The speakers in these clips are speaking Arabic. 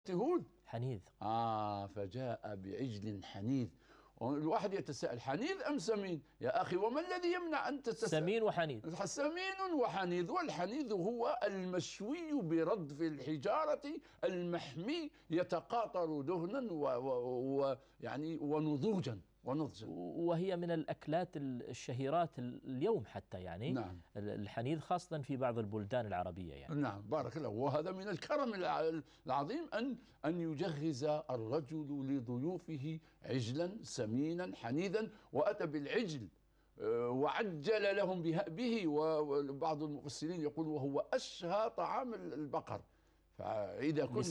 هود حنيذ. فجاء بعجل حنيذ. الواحد يتساءل حنيذ أم سمين؟ يا أخي وما الذي يمنع أن تتساءل؟ سمين وحنيذ. سمين وحنيذ. والحنيذ هو المشوي بردف الحجارة المحمي يتقاطر دهنا ويعني ونضوجا ونضجا، وهي من الأكلات الشهيرات اليوم حتى يعني. نعم. الحنيذ خاصة في بعض البلدان العربية يعني. نعم بارك الله. وهذا من الكرم العظيم أن يجهز الرجل لضيوفه عجلا سمينا حنيذا، وأتى بالعجل وعجل لهم به. وبعض المفسرين يقول وهو أشهى طعام البقر. فإذا كنا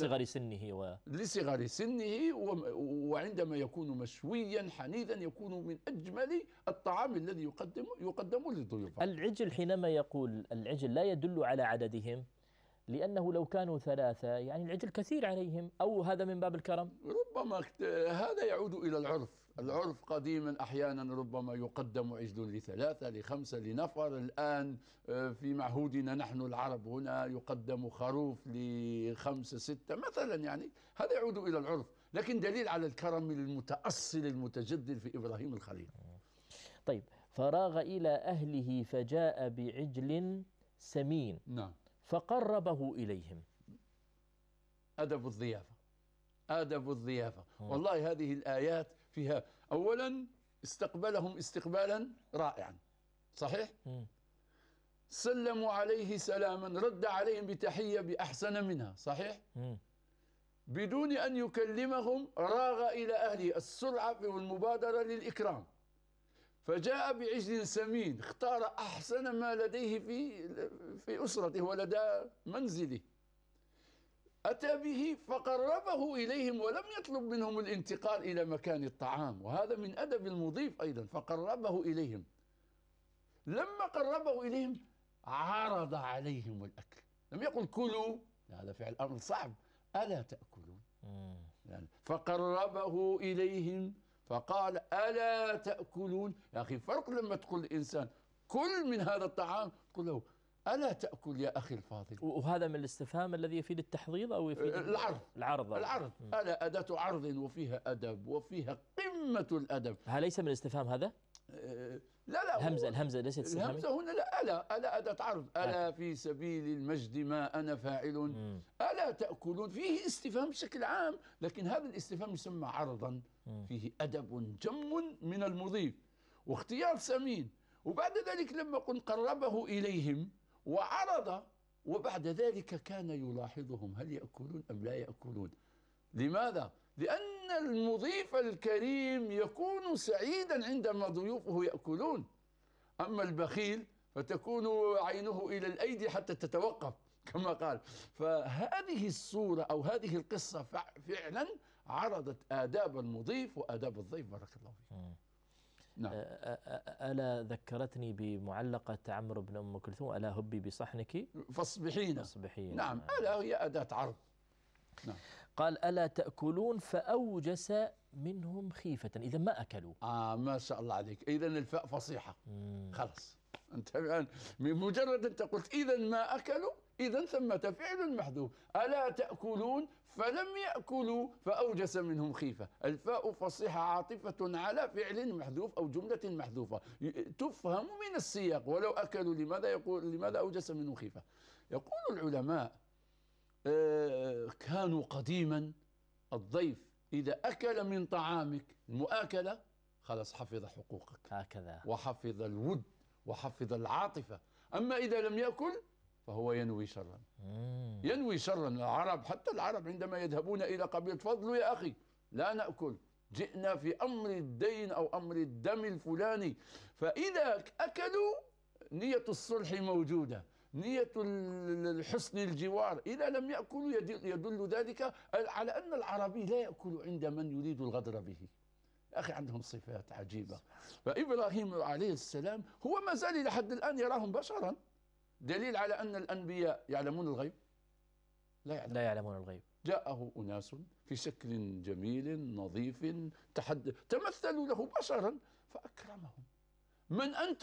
لصغر سنه وعندما يكون مشويا حنيذا يكون من أجمل الطعام الذي يقدم للضيوف. العجل حينما يقول العجل لا يدل على عددهم، لأنه لو كانوا ثلاثة يعني العجل كثير عليهم، أو هذا من باب الكرم؟ ربما هذا يعود إلى العرف. العرف قديما أحيانا ربما يقدم عجل لثلاثة لخمسة لنفر. الآن في معهودنا نحن العرب هنا يقدم خروف لخمسة ستة مثلا، يعني هذا يعود إلى العرف، لكن دليل على الكرم المتأصل المتجدد في إبراهيم الخليل. طيب، فراغ إلى أهله فجاء بعجل سمين. نعم. فقربه إليهم. أدب الضيافة، أدب الضيافة. والله هذه الآيات فيها أولا استقبلهم استقبالا رائعا، صحيح؟ سلموا عليه سلاما، رد عليهم بتحية بأحسن منها، صحيح؟ بدون أن يكلمهم راغ إلى أهله، السرعة والمبادرة للإكرام. فجاء بعجل سمين، اختار أحسن ما لديه في أسرته ولدى منزله، أتى به فقربه إليهم ولم يطلب منهم الانتقال إلى مكان الطعام، وهذا من أدب المضيف أيضا. فقربه إليهم، لما قربه إليهم عرض عليهم الأكل، لم يقل كلوا، هذا فعل أمر صعب، ألا تأكلون؟ يعني فقربه إليهم فقال ألا تأكلون. يا أخي فرق لما تقول الإنسان كل من هذا الطعام تقول له ألا تأكل يا أخي الفاضل. وهذا من الاستفهام الذي يفيد التحضيض أو يفيد العرض. ألا أداة عرض وفيها أدب وفيها قمة الأدب. هل ليس من الاستفهام هذا؟ لا الهمزة ليست استفهام. الهمزة هنا لا. ألا أداة عرض. ألا في سبيل المجد ما أنا فاعل. ألا تأكلون فيه استفهام بشكل عام، لكن هذا الاستفهام يسمى عرضا، فيه أدب جم من المضيف واختيار سمين. وبعد ذلك لما قربه إليهم وعرض، وبعد ذلك كان يلاحظهم هل يأكلون أم لا يأكلون. لماذا؟ لأن المضيف الكريم يكون سعيدا عندما ضيوفه يأكلون، أما البخيل فتكون عينه إلى الأيدي حتى تتوقف كما قال. فهذه الصورة أو هذه القصة فعلا عرضت آداب المضيف وآداب الضيف. بارك الله فيك. نعم. ألا ذكرتني بمعلقة عمرو بن أم كلثوم: ألا هبي بصحنك فاصبحين. نعم. ألا هي أداة عرض. نعم. قال: ألا تأكلون فأوجس منهم خيفة. إذا ما أكلوا. ما شاء الله عليك. إذا الفاء فصيحة. خلاص أنت الآن بمجرد أنت قلت إذا ما أكلوا، إذا ثمة فعل محذوف. ألا تأكلون فلم يأكلوا فأوجس منهم خيفة. الفاء فصيحة عاطفة على فعل محذوف أو جملة محذوفة تفهم من السياق. ولو أكلوا لماذا أوجس منهم خيفة؟ يقول العلماء كانوا قديما الضيف إذا أكل من طعامك المؤاكلة خلاص حفظ حقوقك هكذا، وحفظ الود وحفظ العاطفة. أما إذا لم يأكل فهو ينوي شرا. ينوي شرا. العرب حتى العرب عندما يذهبون إلى قبيلة فضلوا يا أخي لا نأكل، جئنا في أمر الدين أو أمر الدم الفلاني. فإذا أكلوا نية الصلح موجودة، نية الحسن الجوار. إذا لم يأكلوا يدل ذلك على أن العربي لا يأكل عند من يريد الغدر به. يا أخي عندهم صفات عجيبة. فإبراهيم عليه السلام هو ما زال إلى حد الآن يراهم بشرا، دليل على أن الأنبياء يعلمون الغيب؟ لا يعلمون الغيب. جاءه أناس في شكل جميل نظيف تمثلوا له بشرا فأكرمهم. من أنتم؟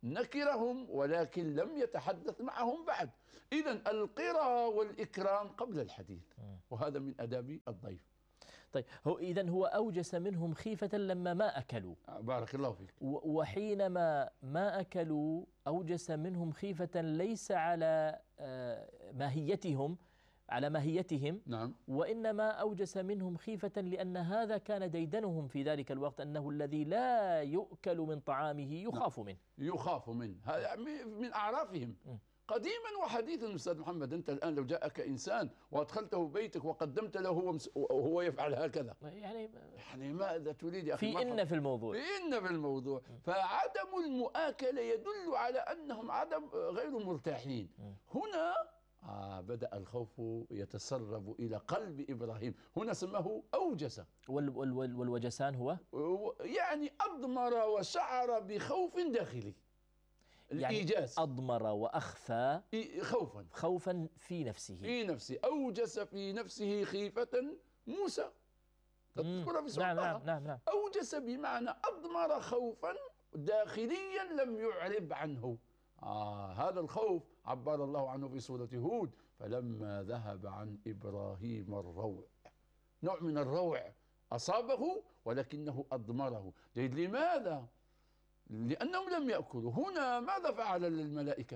نكرهم ولكن لم يتحدث معهم بعد. إذن القرى والإكرام قبل الحديث، وهذا من آداب الضيف. طيب هو أوجس منهم خيفة لما ما أكلوا. بارك الله فيك. وحينما ما أكلوا أوجس منهم خيفة ليس على ماهيتهم، على ماهيتهم. نعم. وإنما أوجس منهم خيفة لأن هذا كان ديدنهم في ذلك الوقت، أنه الذي لا يؤكل من طعامه يخاف منه. يخاف منه، هذا من أعرافهم قديما وحديثا. أستاذ محمد، أنت الآن لو جاءك إنسان وأدخلته بيتك وقدمت له وهو يفعل هكذا، يعني ماذا تريد يا أخي؟ في الموضوع. في الموضوع. فعدم المؤاكلة يدل على أنهم غير مرتاحين. هنا بدأ الخوف يتسرب إلى قلب إبراهيم، هنا سماه أوجس. والوجسان هو يعني أضمر وشعر بخوف داخلي. يعني الإيجاز أضمر وأخفى خوفا في نفسه. أوجس في نفسه خيفة موسى، تذكر في سورة طه. نعم. أوجس بمعنى أضمر خوفا داخليا لم يعرب عنه. هذا الخوف عبر الله عنه في سورة هود: فلما ذهب عن إبراهيم الروع، نوع من الروع أصابه ولكنه أضمره. جيد. لماذا؟ لأنهم لم يأكلوا. هنا ماذا فعل الملائكة؟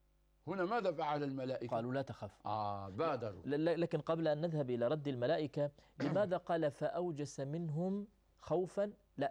قالوا لا تخف. بادروا. لكن قبل أن نذهب إلى رد الملائكة، لماذا قال فأوجس منهم خوفا؟ لا،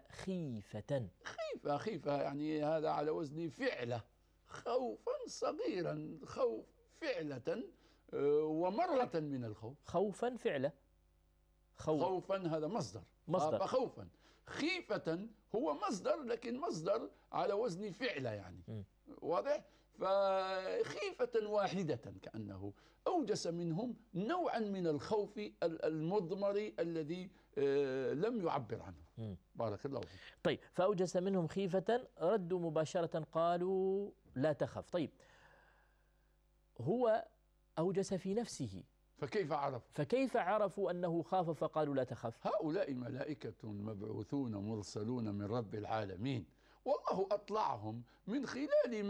خيفة يعني هذا على وزن فعلة. خوفا صغيرا، خوف فعلة ومرة من الخوف. خوفا فعلة. خوفا هذا مصدر. خوفا. خيفة هو مصدر، لكن مصدر على وزن فعلة يعني. واضح؟ فخيفة واحدة كأنه أوجس منهم نوعا من الخوف المضمر الذي لم يعبر عنه. بارك الله فيك. طيب، فأوجس منهم خيفة، ردوا مباشرة قالوا لا تخف. طيب، هو أوجس في نفسه، فكيف عرفوا أنه خاف فقالوا لا تخف؟ هؤلاء ملائكة مبعوثون مرسلون من رب العالمين، والله أطلعهم من خلال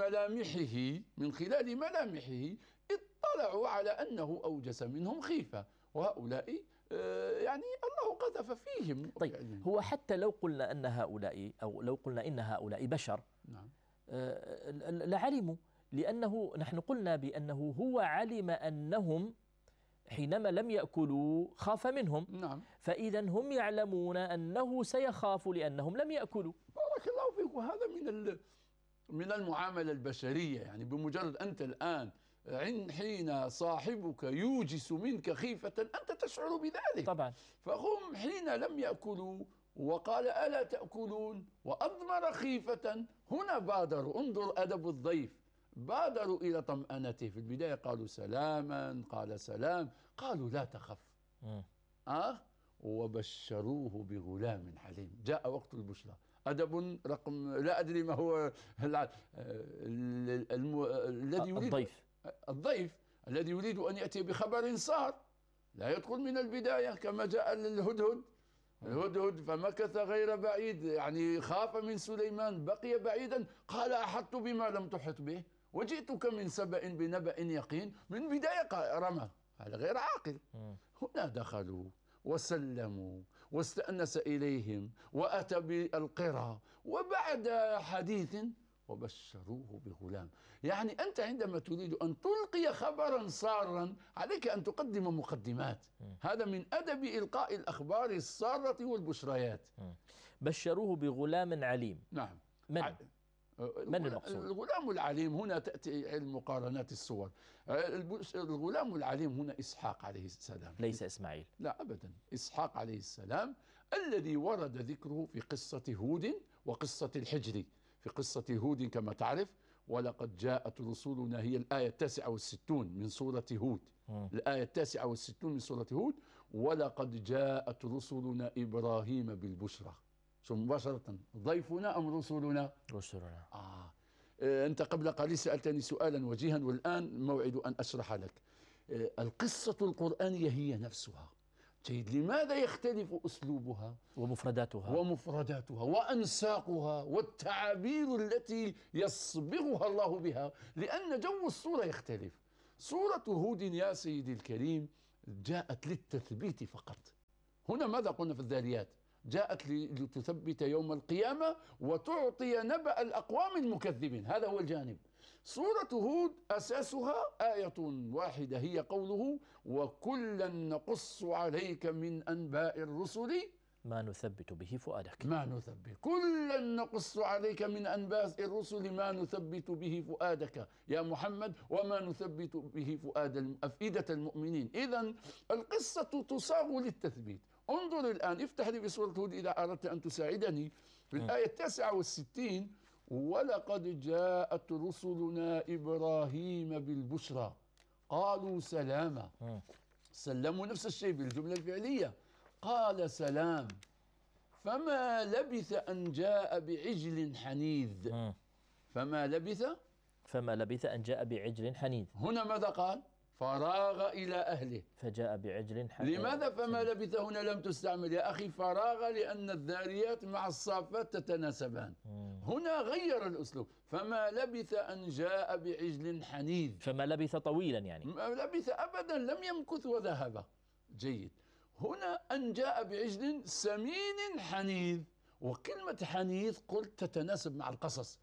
ملامحه اطلعوا على أنه أوجس منهم خيفة، وهؤلاء يعني الله قذف فيهم. طيب، هو حتى لو قلنا أن هؤلاء، أو لو قلنا إن هؤلاء بشر، نعم، لعلموا، لأنه نحن قلنا بأنه هو علم أنهم حينما لم يأكلوا خاف منهم. نعم. فإذا هم يعلمون أنه سيخاف لأنهم لم يأكلوا. بارك الله فيك. وهذا من المعاملة البشرية، يعني بمجرد أنت الآن حين صاحبك يوجس منك خيفة أنت تشعر بذلك طبعا. فهم حين لم يأكلوا وقال ألا تأكلون وأضمر خيفة، هنا بادروا. انظر أدب الضيف، بادروا إلى طمأنته. في البداية قالوا سلاما، قال سلام، قالوا لا تخف. وبشروه بغلام حليم. جاء وقت البشرى. أدب رقم لا أدري ما هو الذي يريد الضيف الذي يريد أن يأتي بخبر صار، لا يدخل من البداية كما جاء الهدهد فمكث غير بعيد، يعني خاف من سليمان بقي بعيدا، قال أحطت بما لم تحط به وجئتك من سبأ بنبأ يقين. من بداية رمى، هذا غير عاقل. هنا دخلوا وسلموا واستأنس إليهم وأتى بالقرى، وبعد حديث وبشروه بغلام. يعني أنت عندما تريد أن تلقي خبرا سارا عليك أن تقدم مقدمات. هذا من أدب إلقاء الأخبار السارة والبشريات. بشروه بغلام عليم. نعم. من المقصود؟ الغلام العليم هنا تأتي علم مقارنات الصور. الغلام العليم هنا إسحاق عليه السلام، ليس إسماعيل. لا أبدا، إسحاق عليه السلام الذي ورد ذكره في قصة هود وقصة الحجر. في قصة هود كما تعرف ولقد جاءت رسولنا، هي الآية 69 من سورة هود. الآية 69 من سورة هود، ولقد جاءت رسلنا إبراهيم بالبشرى. شو مباشرة ضيفنا أم رسولنا؟ رسولنا. أنت قبل قليل سألتني سؤالا وجيها، والآن موعد أن أشرح لك. القصة القرآنية هي نفسها جيد. لماذا يختلف أسلوبها ومفرداتها وأنساقها والتعابير التي يصبغها الله بها؟ لأن جو الصورة يختلف. سورة هود يا سيدي الكريم جاءت للتثبيت فقط. هنا ماذا قلنا في الذاريات؟ جاءت لتثبت يوم القيامة وتعطي نبأ الأقوام المكذبين، هذا هو الجانب. سورة هود أساسها آية واحدة هي قوله وكلا نقص عليك من أنباء الرسل ما نثبت به فؤادك. ما نثبت، كلا نقص عليك من أنباء الرسل ما نثبت به فؤادك يا محمد وما نثبت به أفئدة المؤمنين. إذن القصة تصاغ للتثبيت. انظر الآن، افتح لي بسورة هود إذا أردت أن تساعدني في الآية 69 ولقد جاءت رسلنا إبراهيم بالبشرى قالوا سلاما. سلموا نفس الشيء بالجملة الفعلية، قال سلام فما لبث أن جاء بعجل حنيذ. فما لبث أن جاء بعجل حنيذ. هنا ماذا قال؟ فراغ إلى أهله فجاء بعجل حنيذ. لماذا فما لبث هنا لم تستعمل يا أخي فراغ؟ لأن الذاريات مع الصافات تتناسبان. هنا غير الأسلوب، فما لبث أن جاء بعجل حنيذ. فما لبث طويلا يعني، ما لبث أبدا، لم يمكث وذهب. جيد. هنا أن جاء بعجل سمين حنيذ، وكلمة حنيذ قلت تتناسب مع القصص.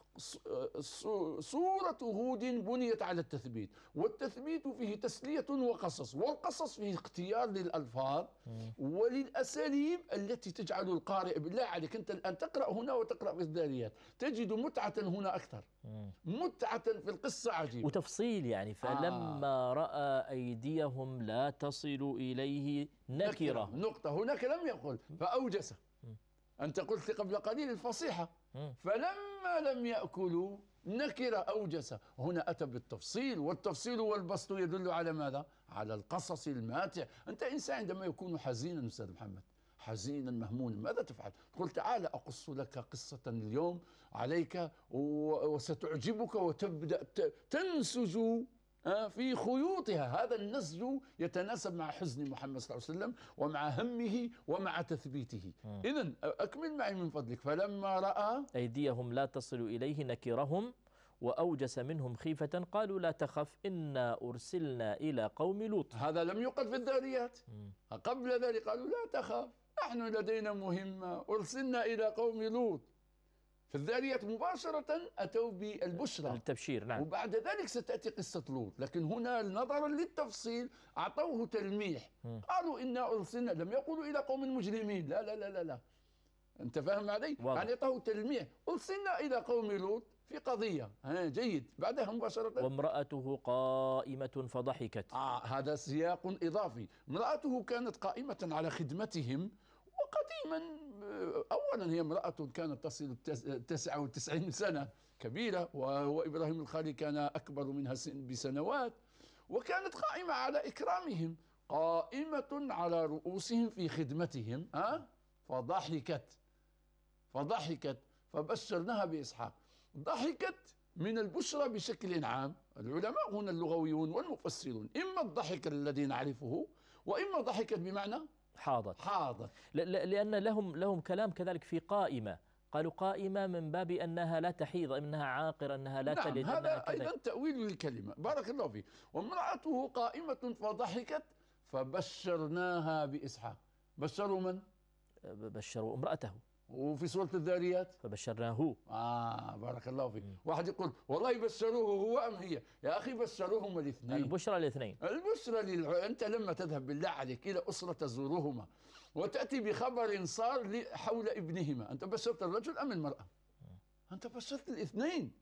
سورة هود بنيت على التثبيت، والتثبيت فيه تسلية وقصص، والقصص فيه اختيار للألفاظ وللأساليب التي تجعل القارئ، بالله عليك أنت الآن تقرأ هنا وتقرأ في الذاريات تجد متعة هنا أكثر، متعة في القصة عجيبة وتفصيل يعني. فلما رأى أيديهم لا تصل إليه نكرة. نقطة. هناك لم يقل فأوجس، أنت قلت قبل قليل الفصيحة، فلما لم يأكلوا نكر أوجس. هنا أتى بالتفصيل، والتفصيل والبسط يدل على ماذا؟ على القصص الماتع. أنت إنسان عندما يكون حزينا أستاذ محمد، حزينا مهمونا، ماذا تفعل؟ تقول تعال أقص لك قصة اليوم عليك وستعجبك وتبدأ تنسج في خيوطها. هذا النسج يتناسب مع حزن محمد صلى الله عليه وسلم ومع همه ومع تثبيته. إذن أكمل معي من فضلك. فلما رأى أيديهم لا تصل إليه نكرهم وأوجس منهم خيفة قالوا لا تخف إنا أرسلنا إلى قوم لوط. هذا لم يقل في الذاريات، قبل ذلك قالوا لا تخف نحن لدينا مهمة أرسلنا إلى قوم لوط. في الذاريات مباشرة أتوا بالبشرى التبشير، نعم. وبعد ذلك ستأتي قصة لوط، لكن هنا نظرا للتفصيل أعطوه تلميح. قالوا إنا أرسلنا، لم يقولوا إلى قوم مجرمين، لا لا لا لا, لا. أنت فاهم علي؟ يعني أعطوه تلميح، أرسلنا إلى قوم لوط في قضية. جيد. بعدها مباشرة وامرأته قائمة فضحكت. هذا سياق إضافي. امرأته كانت قائمة على خدمتهم، وقديما أولا هي امرأة كانت تصل 99 سنة، كبيرة، وإبراهيم الخليل كان أكبر منها بسنوات، وكانت قائمة على إكرامهم، قائمة على رؤوسهم في خدمتهم. فضحكت فبشرناها بإسحاق. ضحكت من البشرى بشكل عام. العلماء هنا اللغويون والمفسرون إما الضحك الذي نعرفه، وإما ضحكت بمعنى حاضت. لأن لهم كلام كذلك في قائمة، قالوا قائمة من باب أنها لا تحيض، أنها عاقرة، أنها لا تلد. هذا أيضا تأويل للكلمة، بارك الله فيك. وامرأته قائمة فضحكت فبشرناها بإسحاق. بشروا من؟ بشروا امرأته. وفي سورة الذاريات فبشرناه. بارك الله فيك. واحد يقول والله بشروه هو أم هي؟ يا أخي بشروهم الاثنين. البشرى الاثنين. أنت لما تذهب بالله عليك إلى أسرة تزورهما وتأتي بخبر صار حول ابنهما، أنت بشرت الرجل أم المرأة؟ أنت بشرت الاثنين.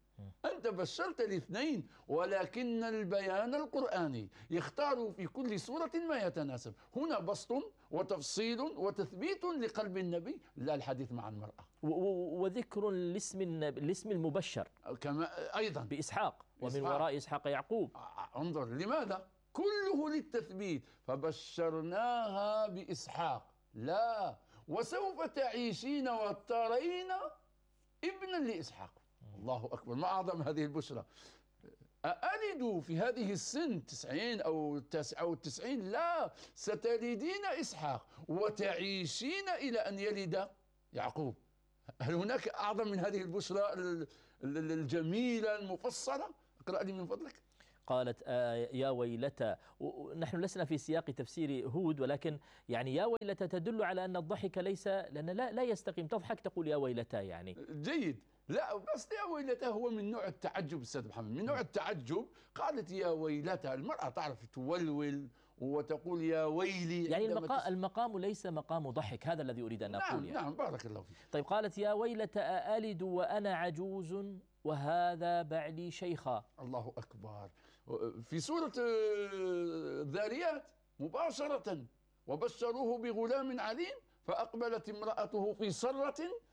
ولكن البيان القرآني يختار في كل سورة ما يتناسب. هنا بسط وتفصيل وتثبيت لقلب النبي، لا الحديث مع المرأة، وذكر الاسم المبشر كما أيضا بإسحاق، ومن وراء إسحاق يعقوب. انظر لماذا كله للتثبيت. فبشرناها بإسحاق، لا وسوف تعيشين وترين ابنا لإسحاق. الله أكبر، ما أعظم هذه البشرى. أألد في هذه السن 90 أو 99؟ لا، ستلدين إسحاق وتعيشين إلى أن يلد يعقوب. هل هناك أعظم من هذه البشرى الجميلة المفصلة؟ اقرأ لي من فضلك. قالت يا ويلتى. نحن لسنا في سياق تفسير هود، ولكن يعني يا ويلتى تدل على أن الضحك ليس، لأن لا يستقيم تضحك تقول يا ويلتى يعني. جيد. لا بس يا ويلتى هو من نوع التعجب أستاذ محمد، من نوع التعجب. قالت يا ويلتى، المرأة تعرف تولول وتقول يا ويلي. يعني المقام ليس مقام ضحك، هذا الذي أريد أن أقول. نعم يعني. نعم، بارك الله فيك. طيب قالت يا ويلتى أألد وأنا عجوز وهذا بعلي شيخا. الله أكبر. في سورة الذاريات مباشرة: وبشروه بغلام عليم فأقبلت امرأته في صرة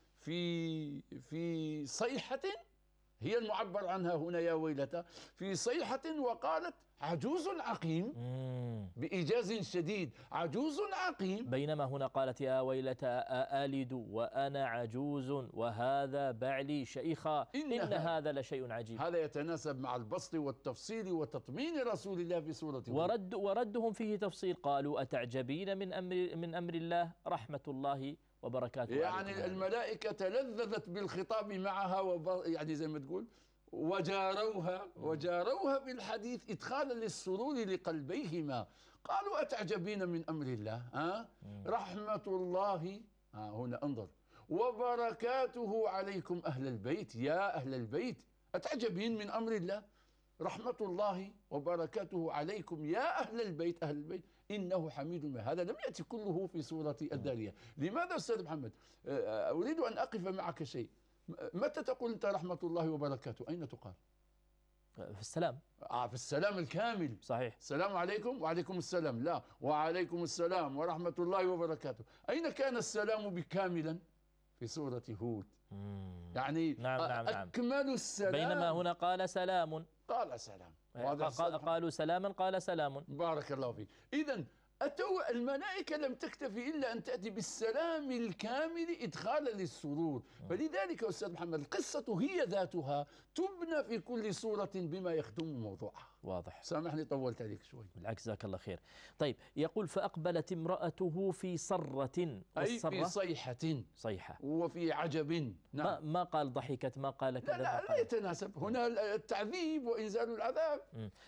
في صيحة، هي المعبر عنها هنا يا ويلتى، في صيحة، وقالت عجوز عقيم، بإيجاز شديد، عجوز عقيم. بينما هنا قالت يا ويلتى أألد وأنا عجوز وهذا بعلي شيخا إن هذا لشيء عجيب. هذا يتناسب مع البسط والتفصيل وتطمين رسول الله في سورة وردهم فيه تفصيل. قالوا أتعجبين من أمر الله رحمة الله وبركاته. يعني الملائكة لذذت بالخطاب معها، يعني زي ما تقول وجاروها بالحديث إدخالا للسرور لقلبيهما. قالوا أتعجبين من أمر الله رحمة الله، هنا انظر، وبركاته عليكم أهل البيت. يا أهل البيت أتعجبين من أمر الله، رحمة الله وبركاته عليكم يا أهل البيت، أهل البيت إنه حميد مجيد. هذا لم يأتي كله في سورة الذاريات. لماذا أستاذ محمد؟ أريد أن أقف معك شيء. متى تقول أنت رحمة الله وبركاته؟ أين تقال؟ في السلام. في السلام الكامل. صحيح. السلام عليكم وعليكم السلام. لا، وعليكم السلام ورحمة الله وبركاته. أين كان السلام بكاملا؟ في سورة هود. يعني نعم. أكمل السلام. بينما هنا قال سلام. قال سلام. قالوا سلاما قال سلام. بارك الله فيك. إذن أتوا الملائكة لم تكتفي إلا أن تأتي بالسلام الكامل إدخالا للسرور. فلذلك أستاذ محمد القصة هي ذاتها تبنى في كل سورة بما يخدم موضوعها. واضح. سامحني طولت عليك شوي. بالعكس جزاك الله خير. طيب يقول فأقبلت امرأته في صرة، أي في صيحة وفي عجب. نعم. ما قال ضحكت، ما قال كذا. لا يتناسب هنا التعذيب وإنزال العذاب.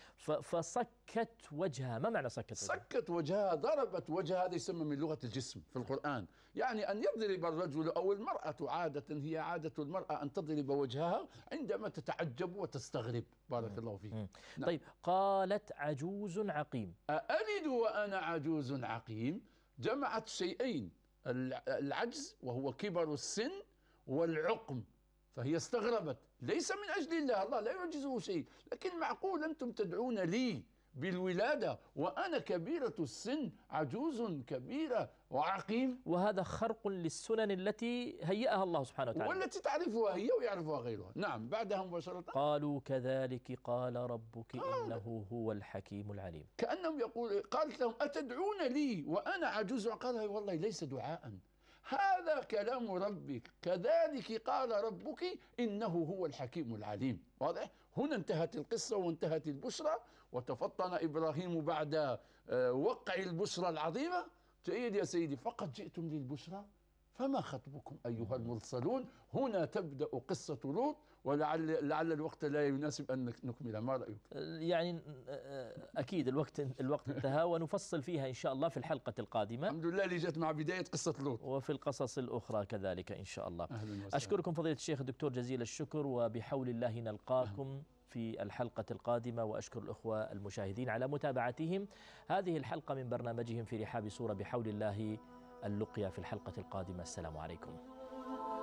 فصكت وجهها. ما معنى صكت وجهها؟ صكت وجهها، ضربت وجهها. هذا يسمى من لغة الجسم في القرآن، يعني أن يضرب الرجل أو المرأة. هي عادة المرأة أن تضرب وجهها عندما تتعجب وتستغرب. بارك الله فيك. نعم. طيب قالت عجوز عقيم. أألد وأنا عجوز عقيم. جمعت شيئين: العجز وهو كبر السن، والعقم. فهي استغربت، ليس من أجل الله لا يعجزه شيء، لكن معقول أنتم تدعون لي بالولادة وأنا كبيرة السن، عجوز كبيرة وعقيم؟ وهذا خرق للسنن التي هيئها الله سبحانه وتعالى، والتي تعرفها هي ويعرفها غيرها. نعم. بعدها مباشرة قالوا كذلك قال ربك إنه هو الحكيم العليم. كأنهم قالت لهم أتدعون لي وأنا عجوز؟ قال والله ليس دعاء، هذا كلام ربك، كذلك قال ربك إنه هو الحكيم العليم. واضح؟ هنا انتهت القصة وانتهت البشرى، وتفطن إبراهيم بعد وقع البشرى العظيمة. جيد يا سيدي، فقد جئتم للبشرى فما خطبكم أيها المرسلون. هنا تبدأ قصة لوط، ولعل الوقت لا يناسب أن نكمل. ما رأيك؟ يعني أكيد الوقت انتهى، ونفصل فيها إن شاء الله في الحلقة القادمة. الحمد لله اللي جت مع بداية قصة لوط، وفي القصص الأخرى كذلك إن شاء الله. أهلا. أشكركم فضيلة الشيخ الدكتور جزيل الشكر، وبحول الله نلقاكم في الحلقة القادمة. وأشكر الأخوة المشاهدين على متابعتهم هذه الحلقة من برنامجهم في رحاب سورة بحول الله اللقيا في الحلقة القادمة. السلام عليكم.